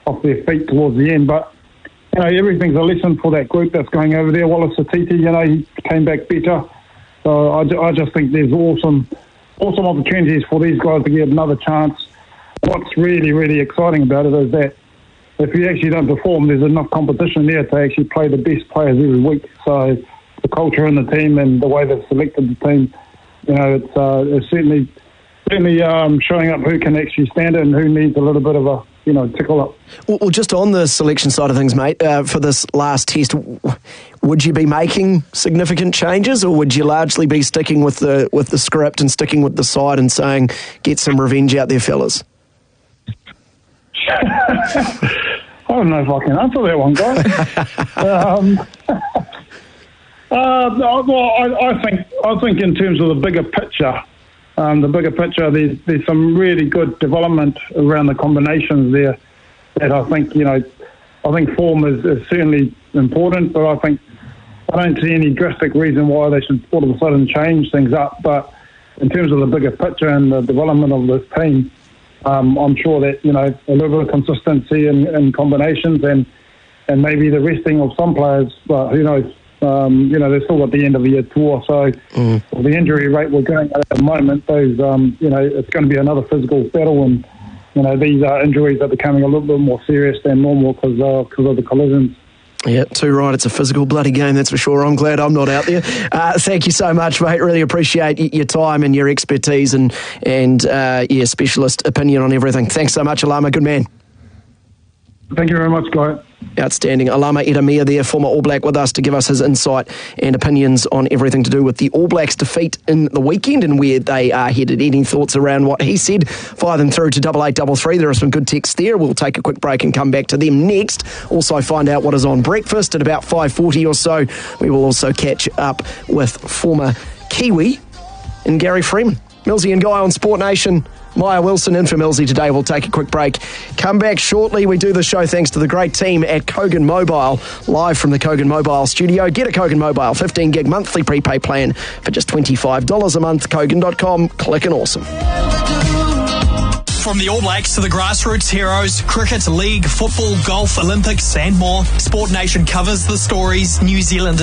off their feet towards the end. But everything's a lesson for that group that's going over there. Wallace Satiti, he came back better. So I just think there's awesome opportunities for these guys to get another chance. What's really, really exciting about it is that if you actually don't perform, there's enough competition there to actually play the best players every week. So the culture in the team and the way they've selected the team, it's certainly showing up who can actually stand it and who needs a little bit of a tickle up. Well, just on the selection side of things, mate, for this last test, would you be making significant changes, or would you largely be sticking with the script and sticking with the side and saying, get some revenge out there, fellas? I don't know if I can answer that one, guys. I think in terms of the bigger picture, there's some really good development around the combinations there. That I think form is certainly important, but I don't see any drastic reason why they should all of a sudden change things up. But in terms of the bigger picture and the development of this team, I'm sure that a little bit of consistency in combinations and maybe the resting of some players, but who knows? They've still got the end of the year tour, so with the injury rate we're going at the moment, those it's going to be another physical battle, and these injuries are becoming a little bit more serious than normal because of the collisions. Yeah, too right. It's a physical bloody game, that's for sure. I'm glad I'm not out there. Thank you so much, mate. Really appreciate your time and your expertise and your specialist opinion on everything. Thanks so much, Alama. Good man. Thank you very much, Guy. Outstanding. Alama Ieremia there, former All Black, with us to give us his insight and opinions on everything to do with the All Blacks' defeat in the weekend and where they are headed. Any thoughts around what he said? Fire them through to 8833. There are some good texts there. We'll take a quick break and come back to them next. Also find out what is on breakfast at about 5:40 or so. We will also catch up with former Kiwi and Gary Freeman. Millsy and Guy on Sport Nation. Maya Wilson in for Millsy today. We'll take a quick break. Come back shortly. We do the show thanks to the great team at Kogan Mobile, live from the Kogan Mobile studio. Get a Kogan Mobile 15 gig monthly prepaid plan for just $25 a month. Kogan.com. Click and awesome. From the All Blacks to the grassroots heroes, cricket, league, football, golf, Olympics and more, Sport Nation covers the stories New Zealand